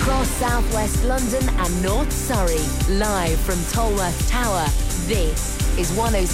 Across southwest London and North Surrey, live from Tolworth Tower, this is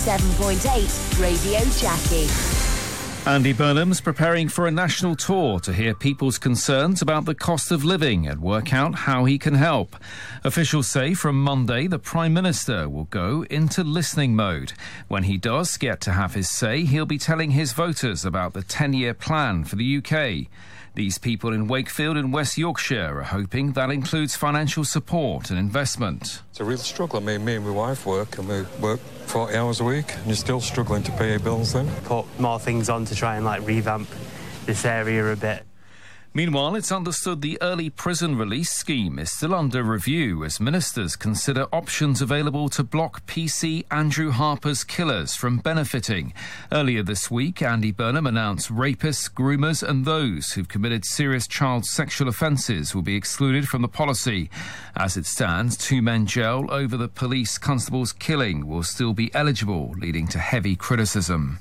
107.8 Radio Jackie. Andy Burnham's preparing for a national tour to hear people's concerns about the cost of living and work out how he can help. Officials say from Monday the Prime Minister will go into listening mode. When he does get to have his say, he'll be telling his voters about the 10-year plan for the UK. These people in Wakefield in West Yorkshire are hoping that includes financial support and investment. It's a real struggle. Me and my wife work, and we work 40 hours a week, and you're still struggling to pay your bills then. Put more things on to try and revamp this area a bit. Meanwhile, it's understood the early prison release scheme is still under review as ministers consider options available to block PC Andrew Harper's killers from benefiting. Earlier this week, Andy Burnham announced rapists, groomers and those who've committed serious child sexual offences will be excluded from the policy. As it stands, 2 men jailed over the police constable's killing will still be eligible, leading to heavy criticism.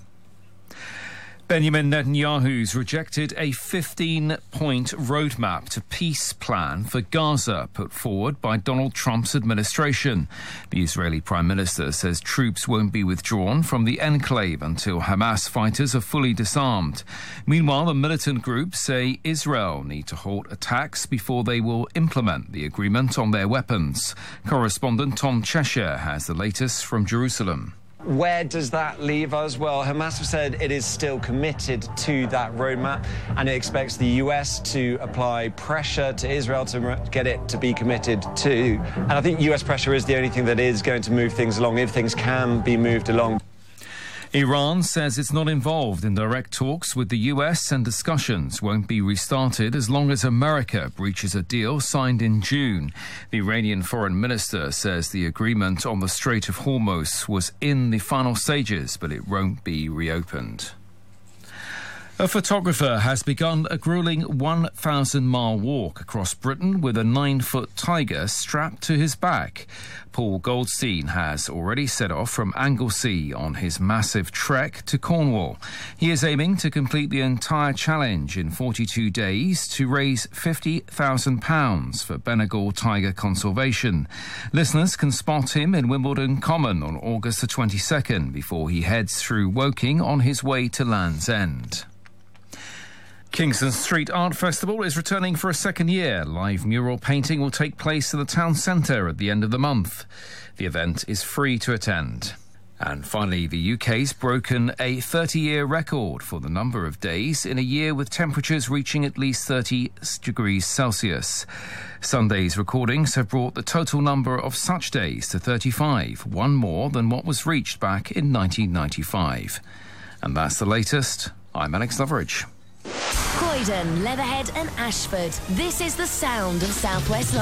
Benjamin Netanyahu's rejected a 15-point roadmap to peace plan for Gaza put forward by Donald Trump's administration. The Israeli Prime Minister says troops won't be withdrawn from the enclave until Hamas fighters are fully disarmed. Meanwhile, the militant groups say Israel need to halt attacks before they will implement the agreement on their weapons. Correspondent Tom Cheshire has the latest from Jerusalem. Where does that leave us? Well, Hamas have said it is still committed to that roadmap, and it expects the US to apply pressure to Israel to get it to be committed to. And I think US pressure is the only thing that is going to move things along, if things can be moved along. Iran says it's not involved in direct talks with the US and discussions won't be restarted as long as America breaches a deal signed in June. The Iranian foreign minister says the agreement on the Strait of Hormuz was in the final stages, but it won't be reopened. A photographer has begun a gruelling 1,000-mile walk across Britain with a 9-foot tiger strapped to his back. Paul Goldstein has already set off from Anglesey on his massive trek to Cornwall. He is aiming to complete the entire challenge in 42 days to raise £50,000 for Bengal tiger conservation. Listeners can spot him in Wimbledon Common on August the 22nd before he heads through Woking on his way to Land's End. Kingston Street Art Festival is returning for a second year. Live mural painting will take place in the town centre at the end of the month. The event is free to attend. And finally, the UK's broken a 30-year record for the number of days in a year with temperatures reaching at least 30 degrees Celsius. Sunday's recordings have brought the total number of such days to 35, one more than what was reached back in 1995. And that's the latest. I'm Alex Loveridge. Croydon, Leatherhead and Ashford. This is the sound of South West London.